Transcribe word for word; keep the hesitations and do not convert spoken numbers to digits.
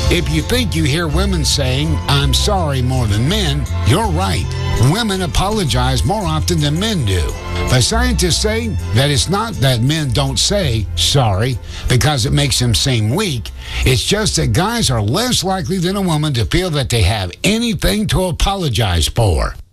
If you think you hear women saying, "I'm sorry," more than men, you're right. Women apologize more often than men do. But scientists say that it's not that men don't say sorry because it makes them seem weak. It's just that guys are less likely than a woman to feel that they have anything to apologize for.